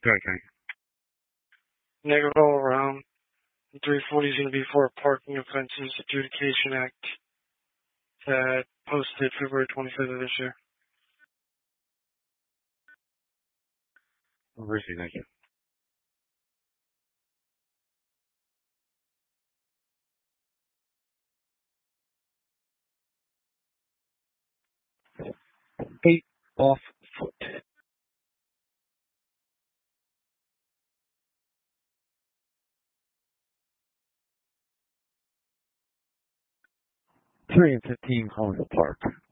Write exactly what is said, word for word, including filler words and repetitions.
Okay. Negative all around. three forty is going to be for a Parking Offenses Adjudication Act that posted February twenty-fifth of this year. Receive, thank you. Eight off foot. Three and fifteen Collinsville Park.